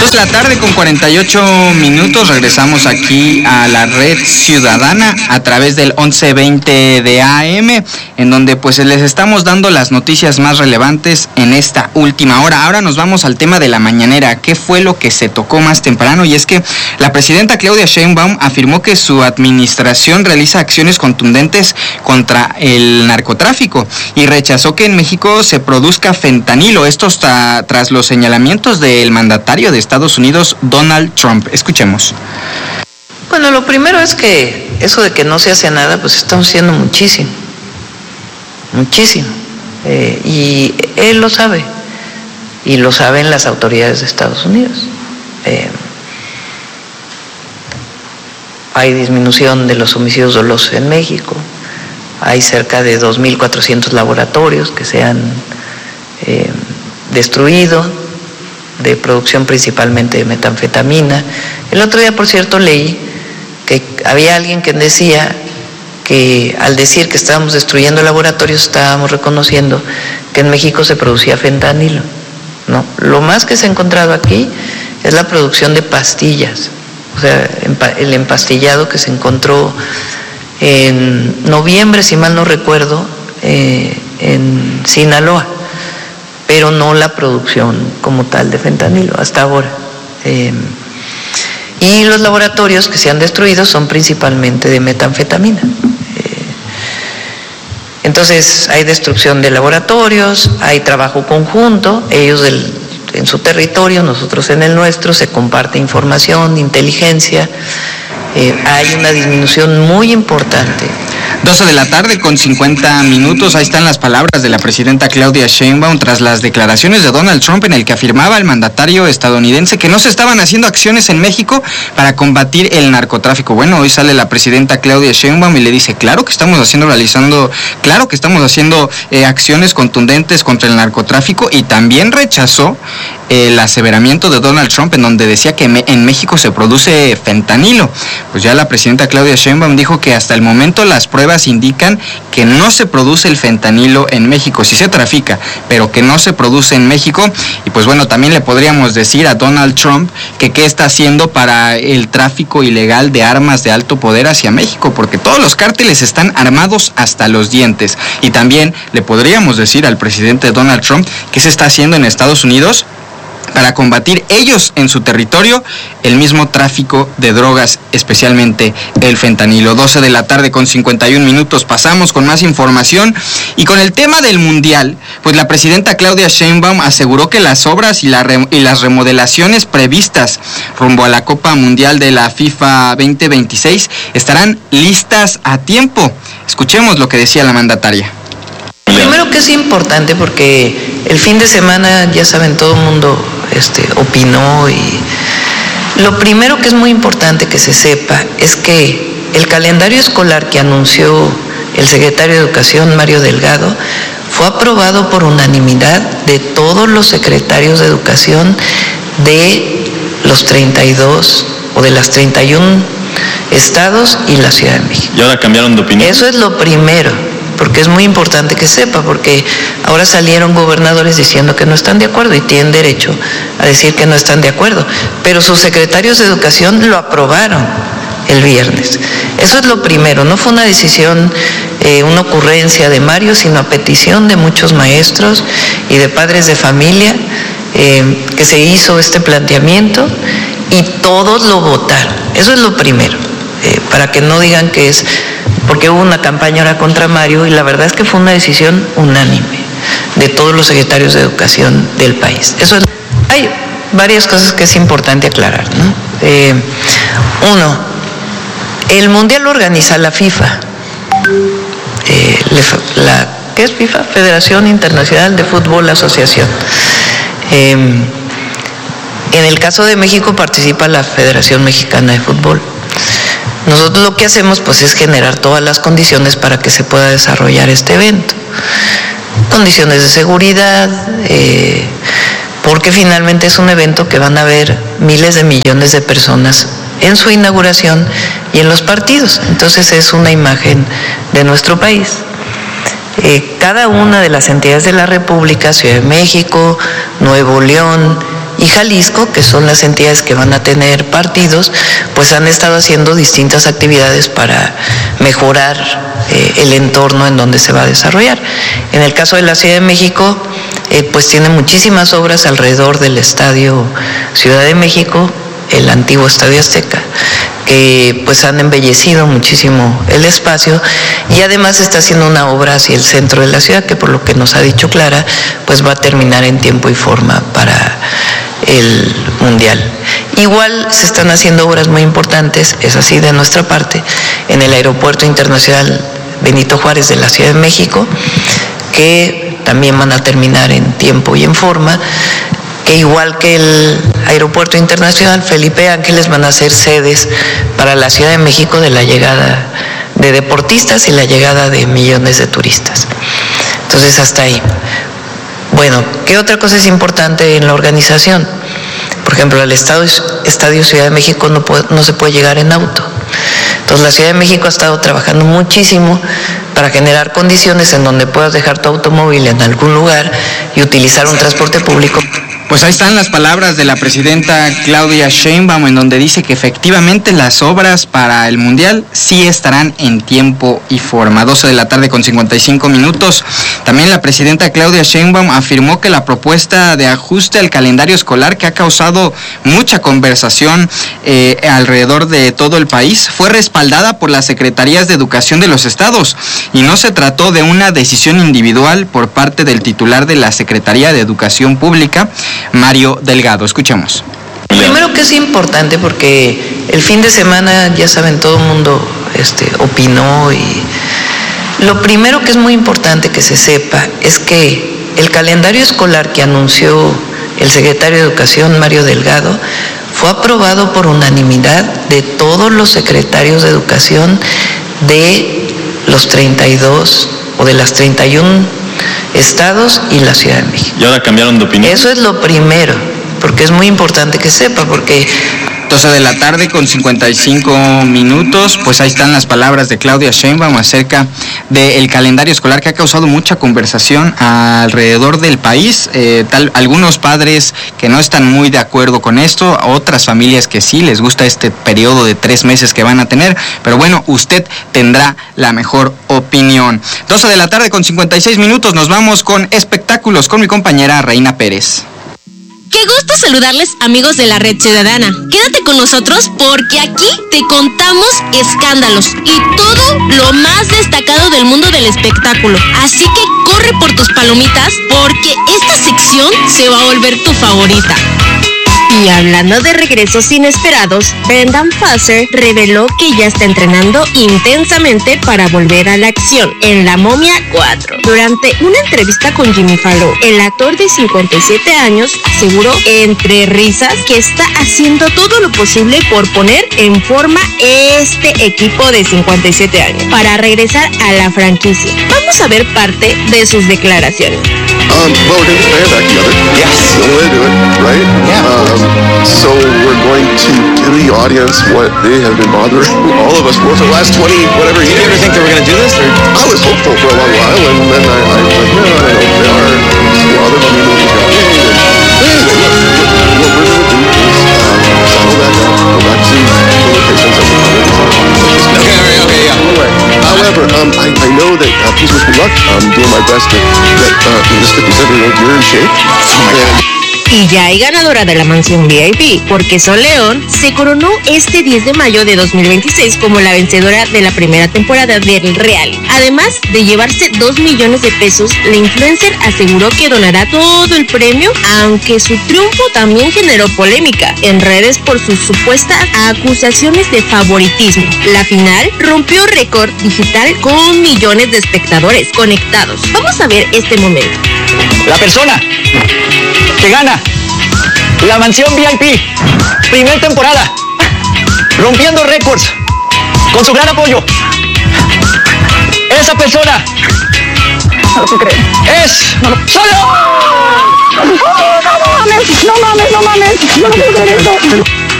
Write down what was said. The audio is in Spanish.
2:48 regresamos aquí a la Red Ciudadana a través del 1120 de AM, en donde pues les estamos dando las noticias más relevantes en esta última hora. Ahora nos vamos al tema de la mañanera. ¿Qué fue lo que se tocó más temprano? Y es que la presidenta Claudia Sheinbaum afirmó que su administración realiza acciones contundentes contra el narcotráfico y rechazó que en México se produzca fentanilo. Esto está tras los señalamientos del mandatario de Estados Unidos, Donald Trump. Escuchemos. Bueno, lo primero es que eso de que no se hace nada, pues estamos haciendo muchísimo. Y él lo sabe. Y lo saben las autoridades de Estados Unidos. Hay disminución de los homicidios dolosos en México. Hay cerca de 2.400 laboratorios que se han destruido, de producción principalmente de metanfetamina. El otro día, por cierto, leí que había alguien que decía que al decir que estábamos destruyendo laboratorios, estábamos reconociendo que en México se producía fentanilo. No, lo más que se ha encontrado aquí es la producción de pastillas, o sea, el empastillado que se encontró en noviembre, si mal no recuerdo, en Sinaloa, pero no la producción como tal de fentanilo hasta ahora. Y los laboratorios que se han destruido son principalmente de metanfetamina. Entonces hay destrucción de laboratorios, hay trabajo conjunto, ellos en su territorio, nosotros en el nuestro, se comparte información, inteligencia. Hay una disminución muy importante. 2:50 p.m, ahí están las palabras de la presidenta Claudia Sheinbaum tras las declaraciones de Donald Trump, en el que afirmaba el mandatario estadounidense que no se estaban haciendo acciones en México para combatir el narcotráfico. Bueno, hoy sale la presidenta Claudia Sheinbaum y le dice, claro que estamos haciendo acciones contundentes contra el narcotráfico, y también rechazó el aseveramiento de Donald Trump en donde decía que en México se produce fentanilo. Pues ya la presidenta Claudia Sheinbaum dijo que hasta el momento las pruebas indican que no se produce el fentanilo en México. Sí se trafica, pero que no se produce en México. Y pues bueno, también le podríamos decir a Donald Trump que qué está haciendo para el tráfico ilegal de armas de alto poder hacia México, porque todos los cárteles están armados hasta los dientes. Y también le podríamos decir al presidente Donald Trump qué se está haciendo en Estados Unidos para combatir ellos en su territorio el mismo tráfico de drogas, especialmente el fentanilo. 2:51 p.m, pasamos con más información. Y con el tema del Mundial, pues la presidenta Claudia Sheinbaum aseguró que las obras y las remodelaciones previstas rumbo a la Copa Mundial de la FIFA 2026 estarán listas a tiempo. Escuchemos lo que decía la mandataria. Primero que es importante porque el fin de semana, ya saben, todo el mundo opinó, y lo primero que es muy importante que se sepa es que el calendario escolar que anunció el secretario de Educación, Mario Delgado, fue aprobado por unanimidad de todos los secretarios de Educación de los 32 o de las 31 estados y la Ciudad de México. ¿Y ahora cambiaron de opinión? Eso es lo primero, porque es muy importante que sepa, porque ahora salieron gobernadores diciendo que no están de acuerdo, y tienen derecho a decir que no están de acuerdo, pero sus secretarios de Educación lo aprobaron el viernes. Eso es lo primero, no fue una decisión, una ocurrencia de Mario, sino a petición de muchos maestros y de padres de familia, que se hizo este planteamiento y todos lo votaron. Eso es lo primero, para que no digan que es porque hubo una campaña ahora contra Mario, y la verdad es que fue una decisión unánime de todos los secretarios de Educación del país. Hay varias cosas que es importante aclarar, ¿no? Uno, el Mundial lo organiza la FIFA. ¿Qué es FIFA? Federación Internacional de Fútbol Asociación. En el caso de México participa la Federación Mexicana de Fútbol. Nosotros lo que hacemos pues es generar todas las condiciones para que se pueda desarrollar este evento. Condiciones de seguridad, porque finalmente es un evento que van a ver miles de millones de personas en su inauguración y en los partidos. Entonces es una imagen de nuestro país. Cada una de las entidades de la República, Ciudad de México, Nuevo León y Jalisco, que son las entidades que van a tener partidos, pues han estado haciendo distintas actividades para mejorar el entorno en donde se va a desarrollar. En el caso de la Ciudad de México, pues tiene muchísimas obras alrededor del Estadio Ciudad de México, el antiguo Estadio Azteca, que pues han embellecido muchísimo el espacio, y además está haciendo una obra hacia el centro de la ciudad que, por lo que nos ha dicho Clara, pues va a terminar en tiempo y forma para el Mundial. Igual se están haciendo obras muy importantes, es así de nuestra parte, en el Aeropuerto Internacional Benito Juárez de la Ciudad de México, que también van a terminar en tiempo y en forma, que igual que el Aeropuerto Internacional Felipe Ángeles van a ser sedes para la Ciudad de México de la llegada de deportistas y la llegada de millones de turistas. Entonces, hasta ahí. Bueno, ¿qué otra cosa es importante en la organización? Por ejemplo, al Estadio Ciudad de México no se puede llegar en auto. Entonces, la Ciudad de México ha estado trabajando muchísimo para generar condiciones en donde puedas dejar tu automóvil en algún lugar y utilizar un transporte público. Pues ahí están las palabras de la presidenta Claudia Sheinbaum, en donde dice que efectivamente las obras para el Mundial sí estarán en tiempo y forma. 12:55 p.m. También la presidenta Claudia Sheinbaum afirmó que la propuesta de ajuste al calendario escolar, que ha causado mucha conversación alrededor de todo el país, fue respaldada por las secretarías de educación de los estados, y no se trató de una decisión individual por parte del titular de la Secretaría de Educación Pública, Mario Delgado. Escuchemos. Primero, que es importante porque el fin de semana, ya saben, todo el mundo opinó, y lo primero que es muy importante que se sepa es que el calendario escolar que anunció el secretario de Educación, Mario Delgado, fue aprobado por unanimidad de todos los secretarios de Educación de los 32 o de las 31 estados y la Ciudad de México. ¿Y ahora cambiaron de opinión? Eso es lo primero, porque es muy importante que sepa, porque 12:55 p.m, pues ahí están las palabras de Claudia Sheinbaum acerca del calendario escolar, que ha causado mucha conversación alrededor del país. Algunos padres que no están muy de acuerdo con esto, otras familias que sí les gusta este periodo de 3 meses que van a tener, pero bueno, usted tendrá la mejor opinión. 12:56 p.m, nos vamos con espectáculos con mi compañera Reina Pérez. Qué gusto saludarles, amigos de la Red Ciudadana. Quédate con nosotros porque aquí te contamos escándalos y todo lo más destacado del mundo del espectáculo. Así que corre por tus palomitas porque esta sección se va a volver tu favorita. Y hablando de regresos inesperados, Brendan Fraser reveló que ya está entrenando intensamente para volver a la acción en La Momia 4. Durante una entrevista con Jimmy Fallon, el actor de 57 años aseguró entre risas que está haciendo todo lo posible por poner en forma este equipo de 57 años para regresar a la franquicia. Vamos a ver parte de sus declaraciones. Well, we're going to stay back together. Yes. The only way to do it, right? Yeah. So we're going to give the audience what they have been bothering all of us for the last 20 whatever years. Did you ever think they were going to do this? Or? I was hopeful for a long while, and then I was like, no, I don't know. They are. Well, other than movies got made. Anyway, look, what we're going to do is settle that down, go back to the locations that we wanted. Okay, yeah. However, I know that, please wish me luck. I'm doing my best to get this 57-year-old year in shape. Oh my God. Y ya hay ganadora de la mansión VIP, porque Sol León se coronó este 10 de mayo de 2026 como la vencedora de la primera temporada del reality. Además de llevarse 2 millones de pesos, la influencer aseguró que donará todo el premio, aunque su triunfo también generó polémica en redes por sus supuestas acusaciones de favoritismo. La final rompió récord digital con millones de espectadores conectados. Vamos a ver este momento. La persona que gana la mansión VIP, primera temporada, rompiendo récords, con su gran apoyo. Esa persona no lo puedo creer. Es solo. ¡Oh, no mames! ¡No mames! ¡No mames! ¡No lo puedo creer esto!